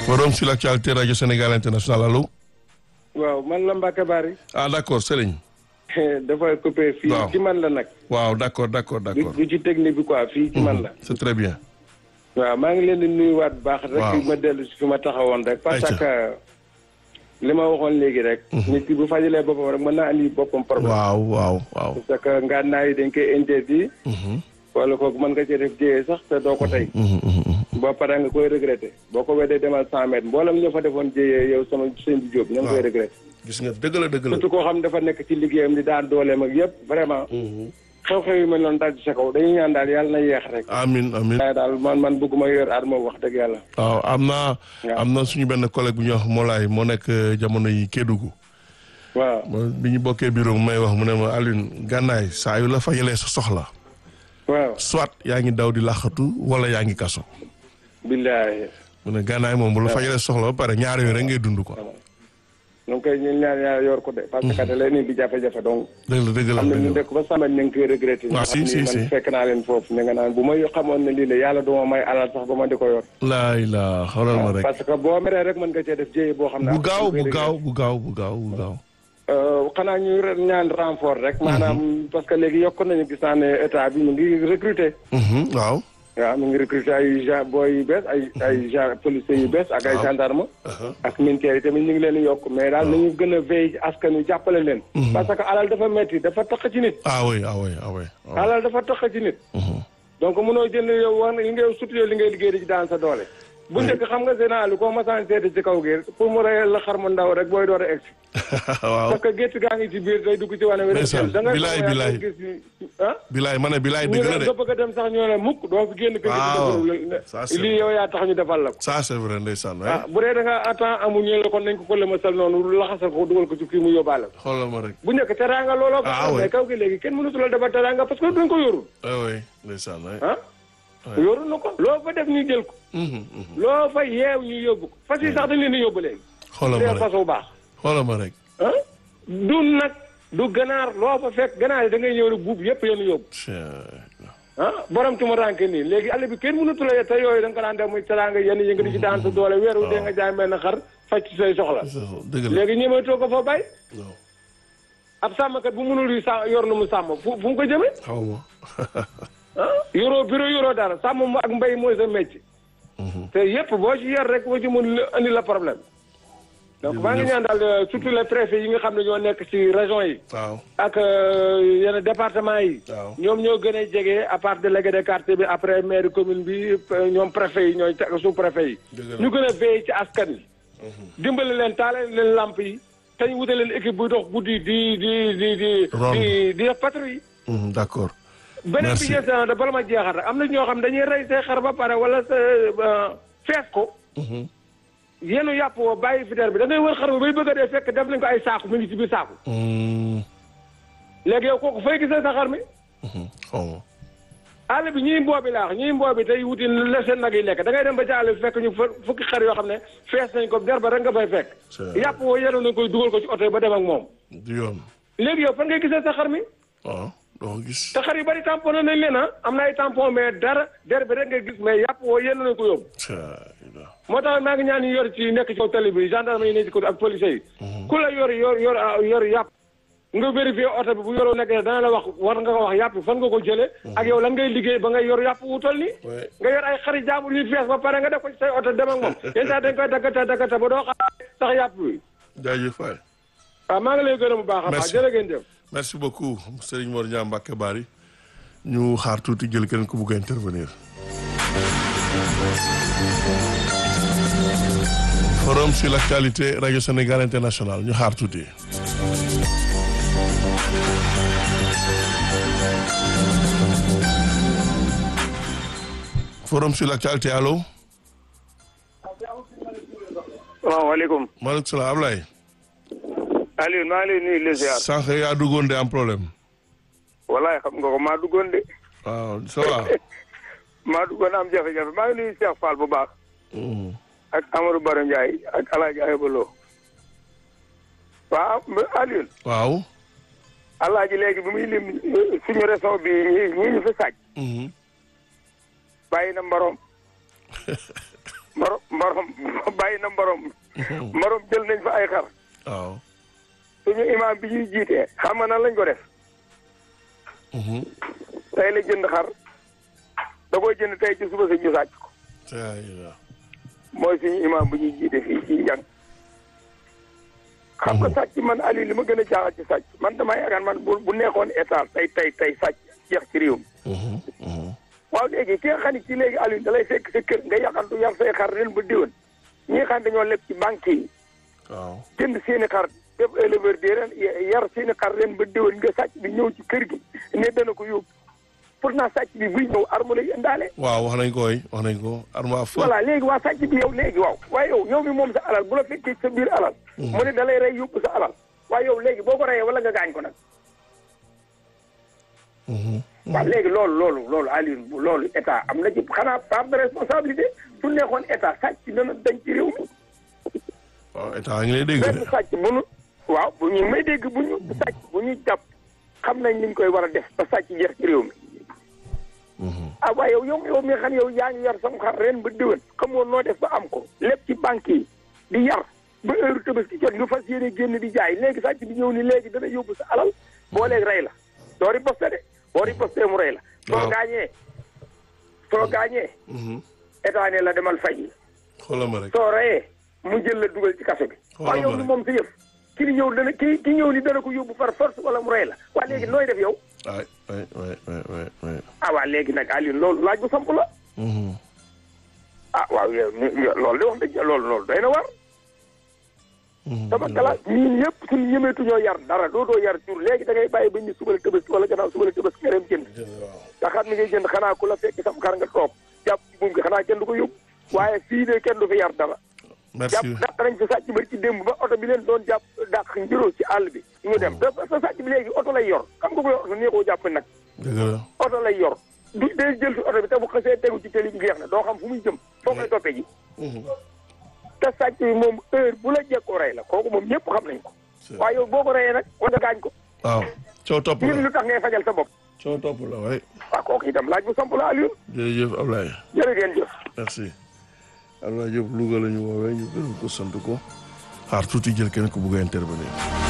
Forum sur l'actualité Radio Sénégal International allo. waaw man la Mbacke Bari. ah d'accord Serigne. dafa coupé fii ci man la nag. waaw d'accord. du ci technique bi quoi fii ci man la. c'est très bien. waaw maa ngi leen di nuyuwaat bu baax. waaw rek ma dellu si fi ma taxawoon rek. parce que li ma waxoon léegi rek. nit ki bu fajalee boppam rek mën naa andi boppam problème. waaw. parce que ngànnaay yi dañ koy interdit. wala kooku mën nga cee def jéyee sax te doo ko tey. boo paree nga koy regretter boo ko weddee demal 100 mètres mboolem ñoo fa defoon jéyee yow sama sëñ bi Jóob ñoo ngi koy regretter. gis nga dëgg la. surtout koo xam dafa nekk ci liggéeyam di daan dooleem ak yëpp vraiment. xew-xew yu mel noonu daal ci sa kaw dañuy ñaan daal yàlla na yeex rek. amiin. waaye daal man bëgguma yor arme wax dëgg yàlla. waaw am na suñu benn collègue bu ñuy wax Molaay moo nekk jamono yi Kédougou. waaw bi ñu bokkee bureau mu may wax mu ne ma Alioune gànnaay saa yu la fajalee sa soxla. waaw soit yaa ngi daw di laxatu wala yaa ngi kaso. billaahi. mu ne gànnaay moom bu la fajalee soxla ba pare ñaar yooyu rek ngay dund quoi. donc ñu ñaan yor ko de. parce que da leen di jafe-jafe donc. dëgg la am na ñu nekk ba sàmm ñu ngi koy regretté. waaw si man fekk naa leen foofu ne nga naan bu ma xamoon ne lii la yàlla du ma may alal sax ba ma di ko yor. laay la xoolal ma rek. parce que boo meree rek mën nga cee def jéey boo xam ne. bu gaaw. xanaa ñu ñaan renfort rek. maanaam parce que léegi yokk nañu gis naa ne état bi mu ngi recruter. waaw mu ngi recruter ay booy yu bees ay policiers yu bees ak ay gendarme ak militaires yi tamit ñu ngi leen di yokk mais daal nañu gën a veille ci askan wi jàppale leen. parce que alal dafa metti dafa tax ci nit. ah oui. alal dafa tax ci nit. donc mënoo jënd yow war li ngay surtout yow li ngay liggéey di ci daan sa doole. bu njëkk xam nga général bi koo masaan seeti ci kaw gi pour mu reyal la xar mu ndaw rek booy door a egsi. waaw parce que gétt gaa ngi ci biir day dugg ci wane wi rek. da nga gis bilaay ma ne bilaay dëgg la de. nga bëgg a dem sax ñu ne mukk doo fi génn. waaw lii yow yaa tax ñu defal la ko. ça c'est vrai ndeysaan. bu dee da nga attend amul ñu la kon nañ ko lëmasal noonu laxasal ko dugal ko ci kii mu yóbbaale ko. xoolal ma rek. bu njëkk teraanga looloo ko. mais kaw gi léegi kenn mënatu la defal teraanga parce que duñ ko yorul. oui ndeysaan. yorul na ko loo fa def ñu jël ko. loo fa yeew ñu yóbbu ko fas yi sax dañ leen di yóbbu léegi. xoolal ma rek fas bu baax. xoolal ma rek. du nag du ganaar loo fa fekk ganaar yi da ngay ñëw rek buub yëpp yéen yóbbu. borom tuma ranke nii léegi àll bi kenn mënatu la te yooyu da nga ko daan def muy teraanga yenn yi nga di ci daan sa doole weeru dee nga jaay benn xar faj ci say soxla. léegi ñemeetoo ko fa bay. ab sàmmkat bu mënul yi yor na mu sàmm fu mu ko jëmee. xaw ma. yoroo bureau yoroo dara sàmm ak mbay mooy sa métier. te yëpp boo ci yor rek boo ci mën andi la problème. donc maa ngi ñaan daal surtout les préfets yi nga xam ne ñoo nekk ci région yi. waaw ak yenn département yi. ñoom ñoo gën a jege à part délégué de quartier bi après maire commune bi ñoom préfet yi ñooy sous préfet yi. ñu gën a veiller ci askan yi. dimbali leen taale leen lamp yi. te ñu wute leen équipe buy dox guddi di def patrouille. d'accord. beneen bi ñees da bala ma jeexal rek am na ñoo xam dañuy rey say xar ba pare wala sa fees ko. yenu yàpp woo bàyyi fideer bi da ngay wër xar ba bay bëgg a dee fekk def nañ ko ay saaku mi ngi ci biir saaku. léegi yow kooku fay gisee sa xar mi. xaw ma. àll bi ñii mboobi laax ñii mboobi tey wuti la seen nag yi lekk da ngay dem ba ci àll bi fekk ñu fukki xar yoo xam ne fees nañ ko der ba rek nga fay fekk. yàpp woo yenu nañ koy dugal ko ci oto yi ba dem ak moom. du yoon. léegi yow fan ngay gisee sa xar mi. waaw doo gis. te xar yu bari tamponné nañ leen am na ay tampon mais dara der bi rek ngay gis mais yàpp woo yenu nañ ko yóbbu. moo tax maa ngi ñaan ñu yor ci nekk ci kaw tali bi gendarme yi nekk ci côté ak policiers yi. ku la yor yàpp nga vérifier oto bi bu yoroo nekk dana la wax war nga ko wax yàpp fan nga ko jëlee. ak yow lan ngay liggéey ba ngay yor yàpp wutal ni nga yor ay xari jaambur yu fees ba pare nga def ko ci say oto dem ak moom yenn saa dañ koy daggata ba doo xam sax yàpp bi. jaajëf waay. waaw maa ngi lay gërëm bu baax a baax jërë ngeen jëf. merci beaucoup Serigne Mor Niang Mbacke Bari ñu xaar tuuti jël keneen ku bugg a intervenir. Forum sur l'actualité Radio Sénégal International ñu xaar tuuti. Forum sur l'actualité allo. salaamaaleykum. maaleykum salaam Ablaye. Aliou maa ngi lay nuyu les ziar. sànq yaa duggoon de am problème. wallaay xam nga ko maa duggoon de. waaw ça va. maa duggoon am jafe-jafe maa ngi nuyu Cheikh Fall bu baax. ak Amadou Baro Ndiaye ak El Hadj Ayba Lo. waaw Aliou. waaw. Alaaji léegi bi muy lim suñu réseau bi ñi ñu fi sàcc. bàyyi na mbarom. mbarom bàyyi na mbarom jël nañ fa ay xar. waaw. suñu imaam bi ñuy jiitee xam nga nan lañ ko def. tey la jënd xar da koy jënd tey ci suba si ñu sàcc ko. mooy suñu imaam bu ñuy jiite fii ci njàng. xam nga sàcc man Aliou li ma gën a jaaxal ci sàcc man damaa yaakaar man bu nekkoon état tey sàcc jeex ci réew mi. waaw léegi ki nga xam ne ci léegi Aliou da lay fekk sa kër nga yàqantu yar say xar ren ba déwén ñi nga xam dañoo leb ci banque yi. waaw jënd seeni xar def éleveur di ren yar seeni xar ren ba déwén nga sàcc bi ñëw ci kër gi ne dana ko yóbbu pourtant sàcc bi buy ñëw arme lay indaale. waaw wax nañ ko arme à feu. voilà léegi waa sàcc bi yow léegi waaw waaye yow mi moom sa alal bu la fekkee sa biir alal. mu ne da lay rey yóbbu sa alal waaye yow léegi boo ko reyee wala nga gaañ ko nag. waaw léegi loolu Aliou loolu état am na ci xanaa part de responsabilité su nekkoon état sàcc dana dañ ci réew mi. waaw état ngi lay dégg benn sàcc bu ñu waaw bu ñu may dégg bu ñu sàcc bu ñu jàpp xam nañ liñ koy war a def ba sàcc jeex ci réew mi. ah waaye yow mi nga xam yow yaa ngi yar sam xar ren ba déwén xamoon noo def ba am ko lépp ci banque yi di yar ba heure Tabaski jot nga fas yéene génn di jaay léegi sàcc bi ñëw ni léegi dana yóbbu sa alal boo léegi rey la doo riposte de boo riposte mu rey la. soo gaañee état ne la demal fay. xoolal ma rek soo reyee mu jël la dugal ci kaso bi. waaye yow ni moom sa yëf ki ni ñëw ni dana ko yóbbu par force wala mu rey la waa léegi nooy def yow. waay waa léegi nag Alioune loolu laaj bu samp la. Waaw loolu de wax dëgg loolu doy na war. sama kalaas ñii ñëpp suñu ñemeetuñoo yar dara dootoo yar jur léegi da ngay bàyyi ba ñu suba la Tabaski wala gannaaw suba la Tabaski nga dem jënd. te xam ni ngay jënd xanaa ku la fekk sam xar nga toog jàpp ci buum gi xanaa kenn du ko yóbbu waaye fii de kenn du fi yar dara. merci jàpp dàq nañ fi sàcc bari ci démb ba oto bi leen doon jàpp dàq njuró ci àll bi ñu dem te sa sàcc bi léegi oto lay yor xam nga ko yor oto nii koo jàpp nag oto lay yor du day jël fi oto bi te bu xasee tegu ci télé bi jeex na doo xam fu muy jëm foo koy toppee ji te sàcc bi moom heure bu la jekkoo rey la kooku moom ñëpp xam nañ ko waaye yow boo ko reyee nag wala gaañ ko waaw coow topp la lu tax ngay fajal sa bopp coow topp la waay waaw kooku itam laaj bu samp la Aliou jërëjëf Ablaye jërë ngeen jëf merci Abdoulaye Diop Louga la ñu woowee ñu gërëm ko sant ko xaar tuuti jël kenn ku bugg a intervenir